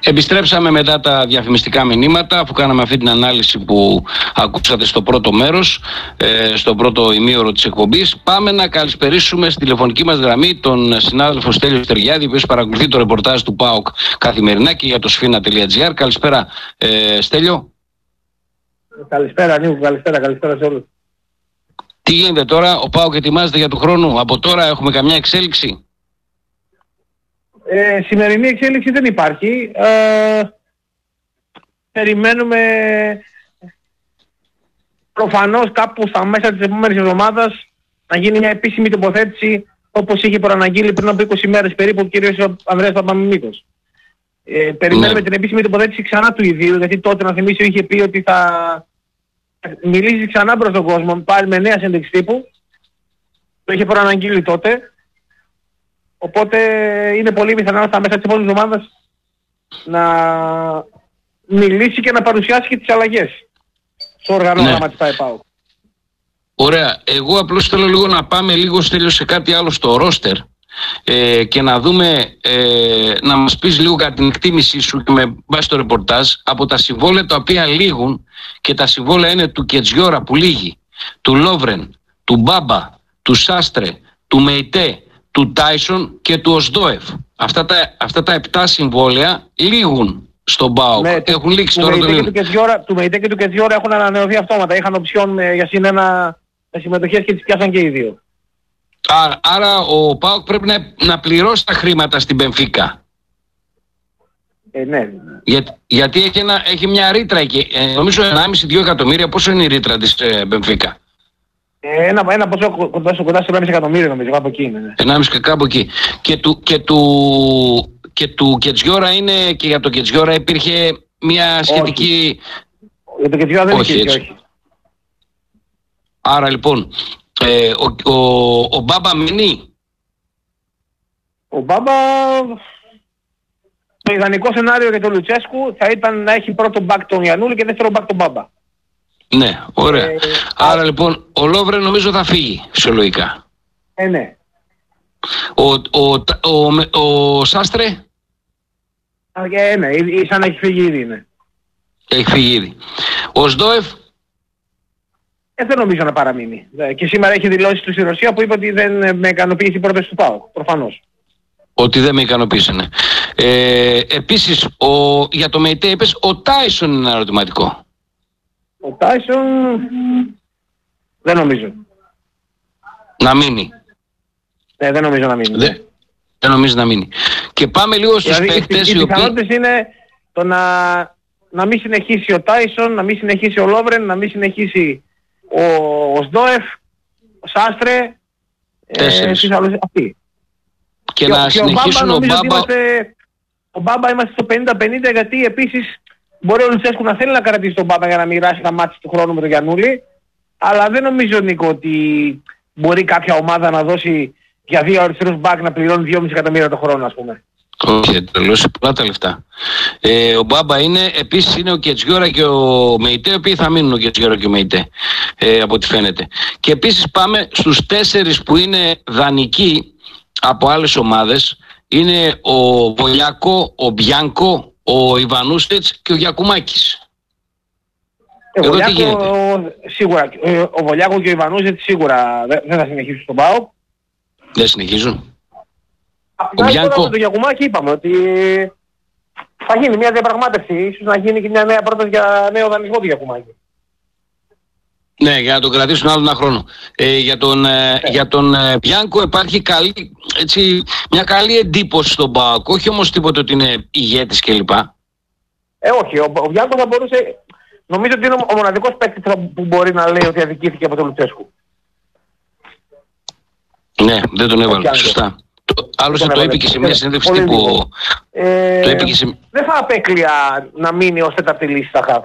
Επιστρέψαμε μετά τα διαφημιστικά μηνύματα, αφού κάναμε αυτή την ανάλυση που ακούσατε στο πρώτο μέρος, στο πρώτο ημίωρο της εκπομπής. Πάμε να καλησπερίσουμε στη τηλεφωνική μας γραμμή τον συνάδελφο Στέλιο Στεριάδη, ο οποίος παρακολουθεί το ρεπορτάζ του ΠΑΟΚ καθημερινά και για το sfina.gr. Καλησπέρα, Στέλιο. Καλησπέρα Νίκο, καλησπέρα σε όλους. Τι γίνεται τώρα, ο ΠΑΟΚ ετοιμάζεται για του χρόνου? Από τώρα έχουμε καμιά εξέλιξη? Σημερινή εξέλιξη δεν υπάρχει. Περιμένουμε προφανώς κάπου στα μέσα της επόμενης εβδομάδας να γίνει μια επίσημη τοποθέτηση, όπως είχε προαναγγείλει πριν από 20 μέρες περίπου ο κ. Ανδρέας Παπαμιμίκος. Περιμένουμε την επίσημη τοποθέτηση ξανά του ιδίου, γιατί τότε, να θυμίσω, είχε πει ότι θα μιλήσει ξανά προς τον κόσμο, πάλι με νέα συνέντευξη τύπου. Το είχε προαναγγείλει τότε. Οπότε είναι πολύ πιθανό στα μέσα της επόμενης εβδομάδας να μιλήσει και να παρουσιάσει και τις αλλαγές στο οργανόγραμμα της ΠΑΟΚ. Ωραία. Εγώ απλώς θέλω λίγο να πάμε λίγο σε κάτι άλλο στο ρόστερ και να δούμε, να μας πεις λίγο κατά την εκτίμησή σου και με βάση το ρεπορτάζ από τα συμβόλαια τα οποία λήγουν, και τα συμβόλαια είναι του Κετζιόρα που λήγει, του Λόβρεν, του Μπάμπα, του Σάστρε, του Μεϊτέ, του Τάισον και του Οσδόεφ. Αυτά τα 7 συμβόλαια λήγουν στον ΠΑΟΚ. Έχουν λήξει τώρα το λίγο. Του Μεϊτέ και του Κετζιόρα έχουν ανανεωθεί αυτόματα. Είχαν οψιόν για συνένα συμμετοχές και τις πιάσαν και οι δύο. Άρα ο ΠΑΟΚ πρέπει να πληρώσει τα χρήματα στην Μπενφίκα. Ναι. Γιατί έχει μια ρήτρα εκεί. Νομίζω 1,5-2 εκατομμύρια. Πόσο είναι η ρήτρα της Μπενφίκα? Ένα ποσό κοντά στο 1,5 εκατομμύριο, νομίζω, κάπου εκεί είναι. 1,5 κάπου εκεί. Και του Κετζιόρα είναι, και για το Κετζιόρα υπήρχε μια σχετική... Για το Κετζιόρα δεν υπήρχε, όχι. Άρα λοιπόν, ο Μπάμπα μείνει. Ο Μπάμπα... Το ιδανικό σενάριο για τον Λουτσέσκου θα ήταν να έχει πρώτο μπακ τον Γιαννούλη και δεύτερο μπακ τον Μπάμπα. Ναι, ωραία. Άρα λοιπόν ο Λόβρε νομίζω θα φύγει φυσιολογικά. Ναι. Ο Σάστρε. Ναι, σαν να έχει φύγει ήδη, ναι. Έχει φύγει ήδη. Ο Σδόεφ. Δεν νομίζω να παραμείνει. Και σήμερα έχει δηλώσει του στη Ρωσία που είπε ότι δεν με ικανοποίησε η πρόταση του ΠΑΟΚ, προφανώς. Ότι δεν με ικανοποίησε, ναι. Επίσης, για το Μεϊτέ είπες, ο Τάισον είναι ένα ερωτηματικό. Ο Τάισον δεν νομίζω. Να μείνει. Δεν νομίζω να μείνει. Δεν νομίζω να μείνει. Και πάμε λίγο στους παίκτες οι οποίοι... Οι πιθανότητες είναι το να μην συνεχίσει ο Τάισον, να μην συνεχίσει ο Λόβρεν, να μην συνεχίσει ο Σδόεφ, ο Σάστρε, 4. Αυτοί. Και να συνεχίσουν ο Μπάμπα... Ο Μπάμπα είμαστε στο 50-50, γιατί επίσης μπορεί ο Λουτσέσκου να θέλει να κρατήσει τον Μπάμπα για να μοιράσει τα μάτια του χρόνου με τον Γιαννούλη, αλλά δεν νομίζω, Νίκο, ότι μπορεί κάποια ομάδα να δώσει για 2 αριστερούς μπακ να πληρώνει 2,5 εκατομμύρια το χρόνο, ας πούμε. Όχι, τελειώσει πολλά τα λεφτά. Ο Μπάμπα επίσης είναι ο Κετζιόρα και ο Μεϊτέ, οι οποίοι θα μείνουν ο Κετζιόρα και ο Μεϊτέ, από ό,τι φαίνεται. Και επίσης πάμε στους 4 που είναι δανεικοί από άλλες ομάδες. Είναι ο Βολιάκο, ο Μπιάνκο, ο Ιβανούσετς και ο Γιακουμάκης. Εδώ τι γίνεται? Σίγουρα, ο Βολιάκο και ο Ιβανούσετς σίγουρα δεν θα συνεχίσουν στον ΠΑΟΚ. Δεν συνεχίζουν. Ο Μπιάνκο... Με τον Γιακουμάκη είπαμε ότι θα γίνει μια διαπραγμάτευση. Ίσως να γίνει και μια νέα πρόταση για νέο δανεισμό του Γιακουμάκη. Ναι, για να τον κρατήσουν άλλο ένα χρόνο. Για τον Μπιάνκο υπάρχει μια καλή εντύπωση στον ΠΑΟΚ. Όχι όμως τίποτα ότι είναι ηγέτης κλπ. Όχι, ο Μπιάνκο θα μπορούσε... Νομίζω ότι είναι ο μοναδικός παίκτης που μπορεί να λέει ότι αδικήθηκε από τον Λουτσέσκου. Ναι, δεν τον έβαλε. Σωστά. Άλλωστε το είπε και σε μια συνέντευξη τύπου. Δεν θα απέκλεια να μείνει ως τέταρτη λύση στα χαφ.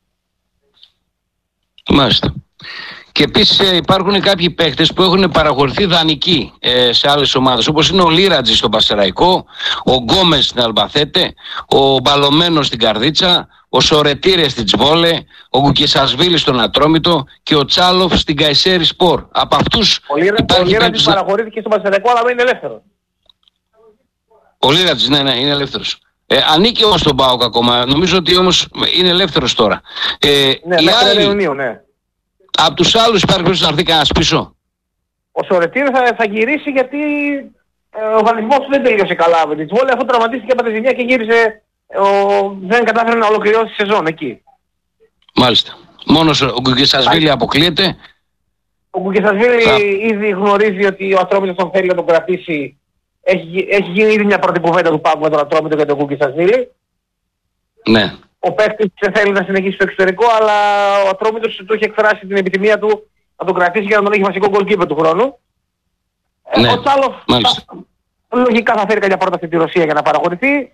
Μάλιστα. Και επίσης υπάρχουν κάποιοι παίχτες που έχουν παραχωρηθεί δανεικοί σε άλλες ομάδες, όπως είναι ο Λίρατζης στον Πασεραϊκό, ο Γκόμες στην Αλμπαθέτε, ο Μπαλωμένος στην Καρδίτσα, ο Σορετήρες στην Τσβόλε, ο Κουκισασβίλης στον Ατρόμητο και ο Τσάλοφ στην Καϊσέρι Σπορ. Από αυτούς ο Λίρατζης παραχωρήθηκε στον Πασεραϊκό, αλλά δεν είναι ελεύθερος. Ο Λίρατζης, ναι, είναι ελεύθερος. Ανήκει όμως στον ΠΑΟΚ ακόμα. Νομίζω ότι όμως είναι ελεύθερος τώρα. Ναι, μέχρι Ιουνίου, ναι. Από τους άλλους υπάρχει περίπτωση να έρθει κανένας πίσω? Ο Σορετήρ θα γυρίσει γιατί ο οργανισμός του δεν τελείωσε καλά με την Τσβόλη, αφού τραυματίστηκε από τη ζημιά και γύρισε, δεν κατάφερε να ολοκληρώσει τη σεζόν εκεί. Μάλιστα. Μόνος ο Γκουγκεσασβίλη αποκλείεται. Ο Γκουγκεσασβίλη ήδη γνωρίζει ότι ο Ατρόμητος τον θέλει να τον κρατήσει. Έχει γίνει ήδη μια πρώτη κουβέντα του ΠΑΟΚ με τον Ατρόμητο και τον Γκουγκεσασβίλη. Ναι. Ο παίκτης δεν θέλει να συνεχίσει στο εξωτερικό, αλλά ο Ατρόμητος του έχει εκφράσει την επιθυμία του να τον κρατήσει για να τον έχει βασικό goalkeeper του χρόνου. Ναι. Ο Τσάλοφ λογικά θα φέρει κάποια πρόταση στη Ρωσία για να παραχωρηθεί.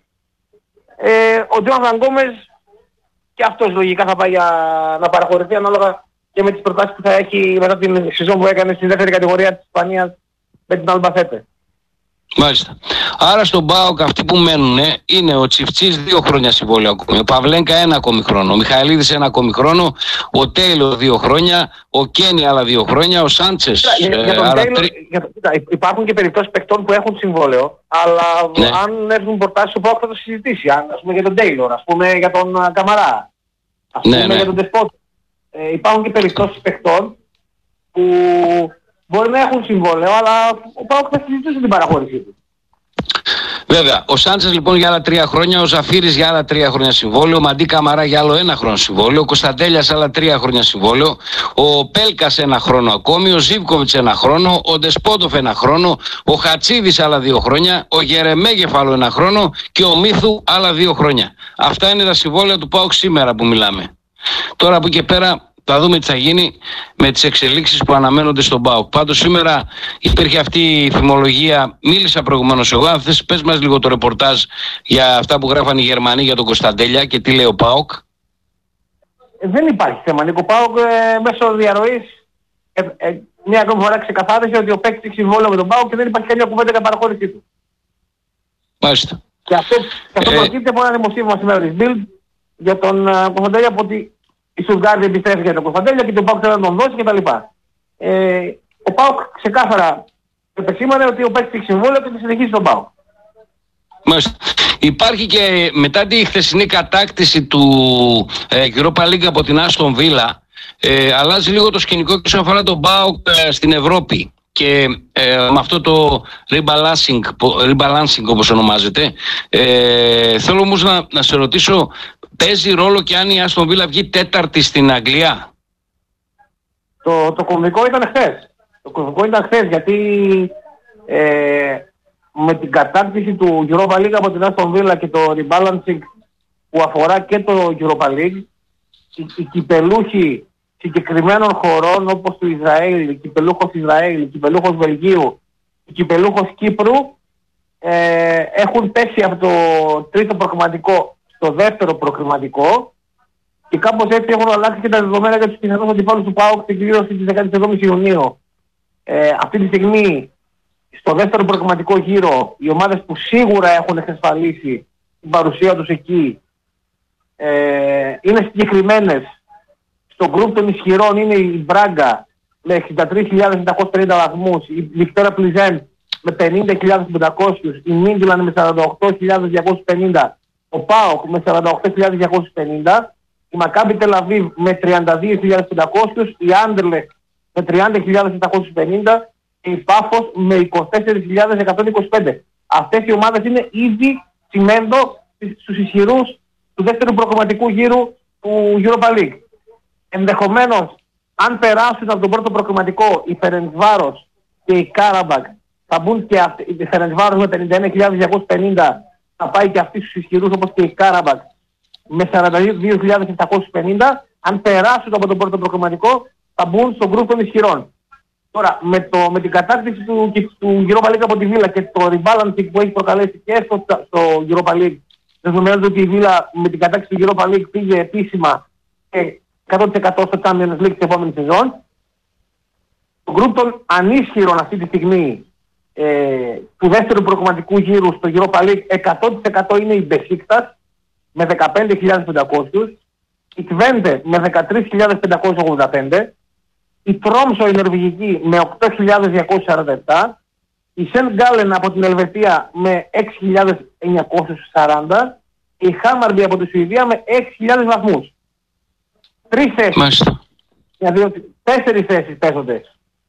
Ο Τζόναθαν Γκόμες και αυτός λογικά θα πάει για να παραχωρηθεί ανάλογα και με τις προτάσεις που θα έχει μετά την σεζόν που έκανε στη δεύτερη κατηγορία της Ισπανίας με την Αλμπαθέτε. Μάλιστα. Άρα στον ΠΑΟΚ αυτοί που μένουν είναι ο Τσιφτσής 2 χρόνια συμβόλαιο ακόμη, ο Παυλένκα 1 ακόμη χρόνο, ο Μιχαηλίδης 1 ακόμη χρόνο, ο Τέιλορ 2 χρόνια, ο Κένι άλλα 2 χρόνια, ο Σάντσες άλλα 3. Υπάρχουν και περιπτώσεις παικτών που έχουν συμβόλαιο, αλλά ναι, αν έρθουν προτάσεις ο ΠΑΟΚ θα το συζητήσει. Ας πούμε για τον Τέιλορ, ας πούμε για τον Καμαρά, ας πούμε για τον Ντεσπότ. Υπάρχουν και περιπτώσεις παικτών που μπορεί να έχουν συμβόλαιο, αλλά ο ΠΑΟΚ θα συζητήσει την παραχώρησή του. Βέβαια. Ο Σάντσες λοιπόν για άλλα 3 χρόνια, ο Ζαφύρης για άλλα 3 χρόνια συμβόλαιο, ο Μαντί Καμαρά για άλλο 1 χρόνο συμβόλαιο, ο Κωνσταντέλιας άλλα 3 χρόνια συμβόλαιο, ο Πέλκας 1 χρόνο ακόμη, ο Ζίβκοβιτς 1 χρόνο, ο Ντεσπότοφ 1 χρόνο, ο Χατσίδης άλλα 2 χρόνια, ο Γερεμέγεφ άλλο 1 χρόνο και ο Μίθου άλλα 2 χρόνια. Αυτά είναι τα συμβόλαια του ΠΑΟΚ σήμερα που μιλάμε. Τώρα από εκεί και πέρα θα δούμε τι θα γίνει με τις εξελίξεις που αναμένονται στον ΠΑΟΚ. Πάντως σήμερα υπήρχε αυτή η φημολογία, μίλησα προηγουμένως εγώ, αν θες πες μας λίγο το ρεπορτάζ για αυτά που γράφαν οι Γερμανοί για τον Κωνσταντέλια και τι λέει ο ΠΑΟΚ. Δεν υπάρχει θέμα, Νίκο. Ο ΠΑΟΚ μέσω διαρροής μια ακόμη φορά ξεκαθάρισε ότι ο παίκτης έχει συμβόλαιο με τον ΠΑΟΚ και δεν υπάρχει καμία κουβέντα για παραχώρησή του. Μάλιστα. Και αυτό προκύπτει από ένα δημοσίευμα σήμερα της Bild για τον Κωνσταντέλια, από ότι η Στουτγκάρδη επιστρέφει για τον Κωνσταντέλια και τον ΠΑΟΚ θέλει να τον δώσει κτλ. Ο ΠΑΟΚ ξεκάθαρα επεσήμανε ότι ο παίκτης έχει συμβόλαιο και θα συνεχίσει τον ΠΑΟΚ. Μάλιστα. Υπάρχει και μετά τη χθεσινή κατάκτηση του Europa League από την Άστον Βίλα, αλλάζει λίγο το σκηνικό και όσον αφορά τον ΠΑΟΚ στην Ευρώπη. Και με αυτό το rebalancing όπως ονομάζεται, θέλω όμως να σε ρωτήσω, παίζει ρόλο και αν η Άστον Βίλα βγει 4η στην Αγγλία? Το κομβικό ήταν χθες. Το κομβικό ήταν χθες γιατί με την κατάκτηση του Europa League από την Άστον Βίλα και το rebalancing που αφορά και το Europa League, οι κυπελούχοι συγκεκριμένων χωρών όπως του Ισραήλ, η κυπελούχος Ισραήλ, η κυπελούχος Βελγίου, η κυπελούχος Κύπρου έχουν πέσει από το τρίτο προκριματικό στο δεύτερο προκριματικό και κάπως έτσι έχουν αλλάξει και τα δεδομένα για τους πιθανούς αντιπάλους του ΠΑΟΚ στην κλήρωση της 17ης Ιουνίου. Αυτή τη στιγμή στο δεύτερο προκριματικό γύρο οι ομάδες που σίγουρα έχουν εξασφαλίσει την παρουσία τους εκεί είναι συγκεκριμένες. Στο γκρουπ των ισχυρών είναι η Μπράγκα με 63.750 βαθμούς, η Βικτόρια Πλιζέν με 50.500, η Μίντλαν με 48.250, ο ΠΑΟΚ με 48.250, η Μακάμπι Τελαβίβ με 32.500, η Άντερλεχτ με 30.750 και η Πάφος με 24.125. Αυτές οι ομάδες είναι ήδη τσιμέντο στους ισχυρούς του δεύτερου προκριματικού γύρου του Europa League. Ενδεχομένως, αν περάσουν από τον πρώτο προκριματικό η Φερεντσβάρος και η Κάραμπακ, θα μπουν και αυτοί, η Φερεντσβάρος με 51.250, θα πάει και αυτοί στους ισχυρούς όπως και η Κάραμπακ με 42.750. Αν περάσουν από τον πρώτο προκριματικό θα μπουν στον γκρουπ των ισχυρών. Τώρα, με την κατάκτηση του Europa League από τη Βίλα και το rebalancing που έχει προκαλέσει και στο Europa League, δεδομένου ότι η Βίλα με την κατάκτηση του Europa League πήγε επίσημα και 100% στο Champions League την επόμενη σεζόν. Το γκρουπ των ανίσχυρων αυτή τη στιγμή του δεύτερου προκριματικού γύρου στο Europa League 100% είναι η Μπεσίκτας με 15.500, η Τβέντε με 13.585, η Τρόμσο η Νορβηγική με 8.247, η Σεντ Γκάλεν από την Ελβετία με 6.940, η Χάμαρμπι από τη Σουηδία με 6.000 βαθμούς. 3 θέσεις. Μάλιστα. Δηλαδή 4 θέσεις παίζονται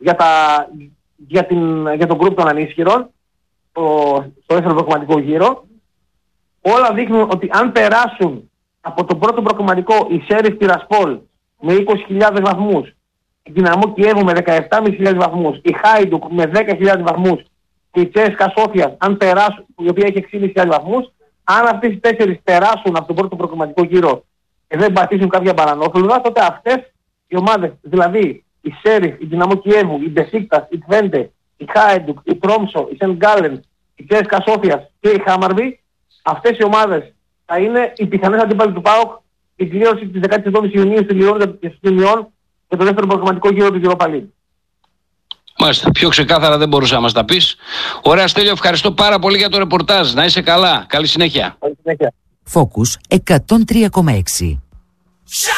για τον γκρουπ των ανίσχυρων στο δεύτερο προκριματικό γύρο. Όλα δείχνουν ότι αν περάσουν από το πρώτο προκριματικό η Σέριφ Τιρασπόλ με 20.000 βαθμούς, η Δυναμό Κιέβου με 17.500 βαθμούς, η Χάιντουκ με 10.000 βαθμούς και η Τσέσκα Σόφιας, αν περάσουν, η οποία έχει 6.500 βαθμούς, αν αυτές οι 4 περάσουν από τον πρώτο προκριματικό γύρο και δεν πατήσουν κάποια παρανόφλουδα, τότε αυτές οι ομάδες, δηλαδή η Σέριφ, η Δυναμό Κιέβου, η Μπεσίκτας, η Τβέντε, η Χάιντουκ, η Τρόμσο, η Σεντ Γκάλεν, η Τσέσκα Σόφιας και η Χάμαρμπι, αυτές οι ομάδες θα είναι οι πιθανές αντίπαλοι του ΠΑΟΚ στην κλήρωση της 17ης Ιουνίου στη Λιόν και στο δεύτερο προγραμματικό γύρο του Europa League. Μάλιστα, πιο ξεκάθαρα δεν μπορούσα να μας τα πεις. Ωραία, Στέλιο, ευχαριστώ πάρα πολύ για το ρεπορτάζ. Να είσαι καλά. Καλή συνέχεια. Καλή συνέχεια. Focus 103,6.